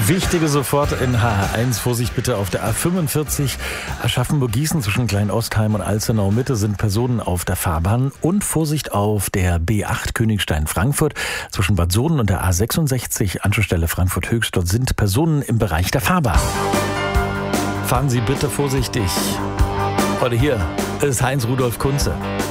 Wichtige sofort in HR1. Vorsicht bitte auf der A45 Aschaffenburg-Gießen zwischen Klein-Ostheim und Alzenau-Mitte sind Personen auf der Fahrbahn. Und Vorsicht auf der B8 Königstein-Frankfurt zwischen Bad Soden und der A66 Anschlussstelle Frankfurt-Höchst. Dort sind Personen im Bereich der Fahrbahn. Fahren Sie bitte vorsichtig. Heute hier ist Heinz Rudolf Kunze.